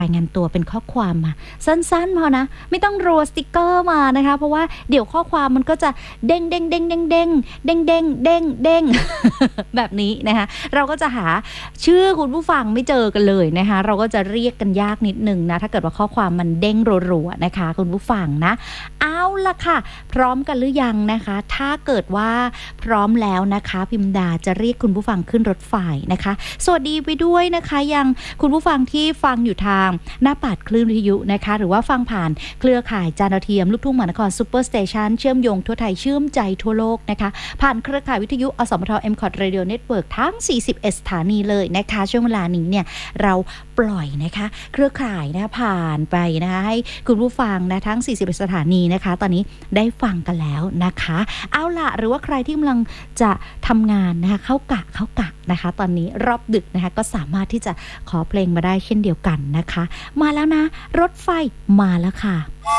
รายงานตัวเป็นข้อความมาสั้นๆพอนะไม่ต้องรัวสติกเกอร์มานะคะเพราะว่าเดี๋ยวข้อความมันก็จะเด้งเด้งเด้งเด้งเด้งเด้งเด้งเด้งเด้งแบบนี้นะคะเราก็จะหาชื่อคุณผู้ฟังไม่เจอกันเลยนะคะเราก็จะเรียกกันยากนิดนึงนะถ้าเกิดว่าข้อความมันเด้งรัวๆนะคะคุณผู้ฟังนะเอาล่ะค่ะพร้อมกันหรือยังนะคะถ้าเกิดว่าพร้อมแล้วนะคะพิมดาจะเรียกคุณผู้ฟังขึ้นรถไฟนะคะสวัสดีไปด้วยนะคะยังคุณผู้ฟังที่ฟังอยู่ทางหน้าปัดคลื่นวิทยุนะคะหรือว่าฟังผ่านเครือข่ายจานดาวเทียมลูกทุ่งมหานครซุปเปอร์สเตชันเชื่อมโยงทั่วไทยเชื่อมใจทั่วโลกนะคะผ่านเครือข่ายวิทยุอสมท M-KOT Radio Network ทั้ง41สถานีเลยนะคะช่วงเวลานี้เนี่ยเราปล่อยนะคะเครือข่ายนะผ่านไปนะคะให้คุณผู้ฟังนะทั้ง41สถานีนะคะตอนนี้ได้ฟังกันแล้วนะคะเอาล่ะหรือว่าใครที่กำลังจะทำงานนะคะเข้ากะนะคะตอนนี้รอบดึกนะคะก็สามารถที่จะขอเพลงมาได้เช่นเดียวกันนะคะมาแล้วนะรถไฟมาแล้วค่ะ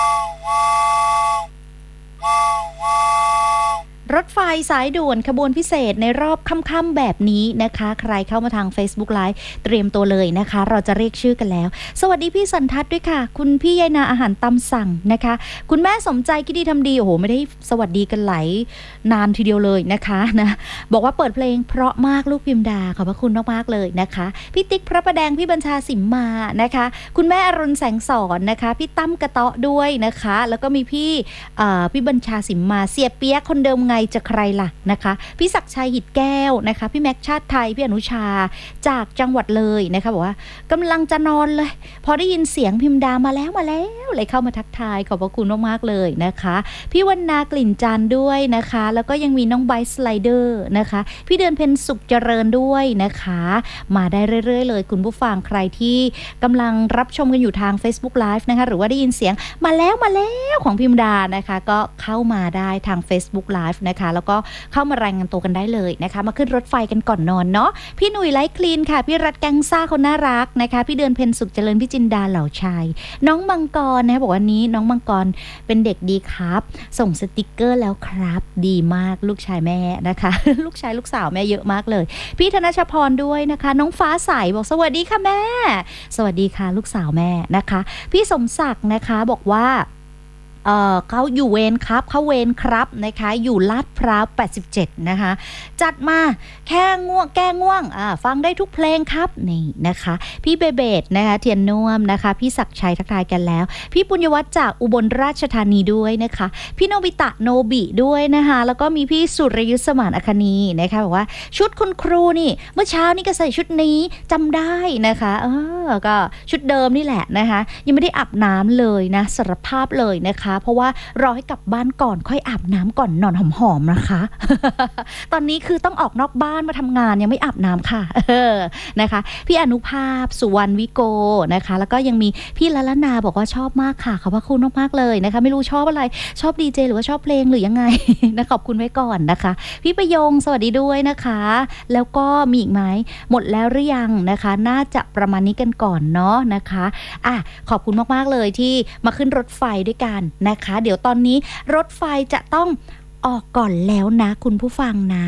รถไฟสายด่วนขบวนพิเศษในรอบค่ำๆแบบนี้นะคะใครเข้ามาทาง Facebook Live เตรียมตัวเลยนะคะเราจะเรียกชื่อกันแล้วสวัสดีพี่สันทัศน์ด้วยค่ะคุณพี่ยายนาอาหารตามสั่งนะคะคุณแม่สมใจคิดดีทำดีโอ้โหไม่ได้สวัสดีกันหลายนานทีเดียวเลยนะคะนะบอกว่าเปิดเพลงเพราะมากลูกพิมดาขอบพระคุณมากๆเลยนะคะพี่ติ๊กพระประแดงพี่บัญชาสิมมานะคะคุณแม่อรุณแสงสอนนะคะพี่ตั้มกระเตาะด้วยนะคะแล้วก็มีพี่บัญชาสิมมาเสียเปียกคนเดิมไงจะใครล่ะนะคะพี่ศักดิ์ชัยหิดแก้วนะคะพี่แม็กชาติไทยพี่อนุชาจากจังหวัดเลยนะคะบอกว่ากำลังจะนอนเลยพอได้ยินเสียงพิมดามาแล้วเลยเข้ามาทักทายขอบพระคุณมากๆเลยนะคะพี่วรรณากลิ่นจันทร์ด้วยนะคะแล้วก็ยังมีน้องไบสไลเดอร์นะคะพี่เดือนเพ็ญสุขเจริญด้วยนะคะมาได้เรื่อยๆเลยคุณผู้ฟังใครที่กำลังรับชมกันอยู่ทาง Facebook Live นะคะหรือว่าได้ยินเสียงมาแล้วของพิมดานะคะก็เข้ามาได้ทาง Facebook Live นะคะแล้วก็เข้ามารายงานตัวกันได้เลยนะคะมาขึ้นรถไฟกันก่อนนอนเนาะพี่หนุ่ยไลฟ์คลีนค่ะพี่รัฐแกงซ่าคนน่ารักนะคะพี่เดือนเพ็ญสุขเจริญพี่จินดาเหล่าชัยน้องมังกรนะบอกว่านี้น้องมังกรเป็นเด็กดีครับส่งสติกเกอร์แล้วครับดีมากลูกชายแม่นะคะ ลูกชายลูกสาวแม่เยอะมากเลยพี่ธนชพรด้วยนะคะน้องฟ้าใสบอกสวัสดีค่ะแม่สวัสดีค่ะลูกสาวแม่นะคะพี่สมศักดิ์นะคะบอกว่าเขาอยู่เวรครับเขาเวรครับนะคะอยู่ลาดพร้าว87นะคะจัดมาแก้ง่วงฟังได้ทุกเพลงครับนี่นะคะพี่เบสนะคะเทียนน่วมนะคะพี่ศักดิ์ชัยทักทายกันแล้วพี่ปุญญวัฒน์จากอุบลราชธานีด้วยนะคะพี่โนบิตะโนบิด้วยนะคะแล้วก็มีพี่สุรยุทธสมานอคณีนะคะบอกว่าชุดคุณครูนี่เมื่อเช้านี่ก็ใส่ชุดนี้จำได้นะคะก็ชุดเดิมนี่แหละนะคะยังไม่ได้อาบน้ำเลยนะสารภาพเลยนะคะเพราะว่ารอให้กลับบ้านก่อนค่อยอาบน้ำก่อนนอนหอมๆนะคะ ตอนนี้คือต้องออกนอกบ้านมาทำงานยังไม่อาบน้ำค่ะนะคะพี่อนุภาพสุวรรณวิโกนะคะแล้วก็ยังมีพี่ละละนาบอกว่าชอบมากค่ะขอบพระคุณมากๆเลยนะคะไม่รู้ชอบอะไรชอบดีเจหรือว่าชอบเพลงหรือยังไง นะขอบคุณไว้ก่อนนะคะพี่ประยงสวัสดีด้วยนะคะแล้วก็มีอีกไหมหมดแล้วหรือยังนะคะน่าจะประมาณนี้กันก่อนเนาะนะคะขอบคุณมากๆเลยที่มาขึ้นรถไฟด้วยกันนะคะเดี๋ยวตอนนี้รถไฟจะต้องออกก่อนแล้วนะคุณผู้ฟังนะ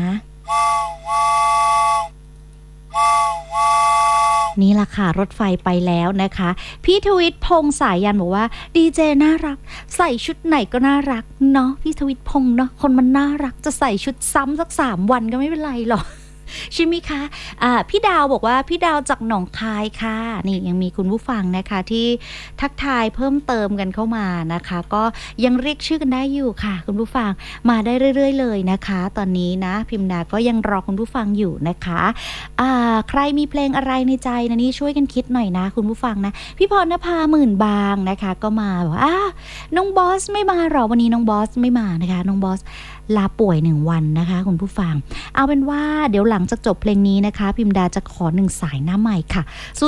นี่ล่ะค่ะรถไฟไปแล้วนะคะพี่ทวิตพงษ์สายยันบอกว่าดีเจน่ารักใส่ชุดไหนก็น่ารักเนาะพี่ทวิตพงษ์เนาะคนมันน่ารักจะใส่ชุดซ้ำสัก3 วันก็ไม่เป็นไรหรอกใช่ไหมคะพี่ดาวบอกว่าพี่ดาวจากหนองคายค่ะนี่ยังมีคุณผู้ฟังนะคะที่ทักทายเพิ่มเติมกันเข้ามานะคะก็ยังเรียกชื่อกันได้อยู่ค่ะคุณผู้ฟังมาได้เรื่อยๆเลยนะคะตอนนี้นะพิมพ์ดาก็ยังรอคุณผู้ฟังอยู่นะคะใครมีเพลงอะไรในใจนะนี่ช่วยกันคิดหน่อยนะคุณผู้ฟังนะพี่พรณภาหมื่นบางนะคะก็มาบอกว่าน้องบอสไม่มาหรอวันนี้น้องบอสไม่มานะคะน้องบอสลาป่วย1 วันนะคะคุณผู้ฟังเอาเป็นว่าเดี๋ยวหลังจากจบเพลงนี้นะคะพิมดาจะขอ1 สายหน้าใหม่ค่ะ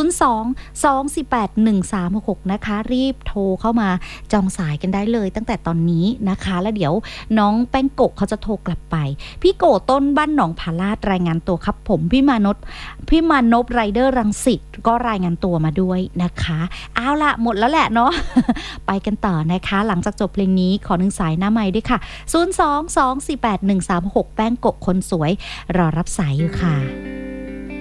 02-248-1366นะคะรีบโทรเข้ามาจองสายกันได้เลยตั้งแต่ตอนนี้นะคะแล้วเดี๋ยวน้องแป้งโกะเขาจะโทรกลับไปพี่โกะต้นบ้านหนองผาลาดรายงานตัวครับผมพี่มานพไรเดอร์รังสิตก็รายงานตัวมาด้วยนะคะเอาละหมดแล้วแหละเนาะ ไปกันต่อนะคะหลังจากจบเพลงนี้ขอ1 สายหน้าใหม่ด้วยค่ะ02-248-1366แป้งโกะคนสวยรอรับสายอยู่ค่ะ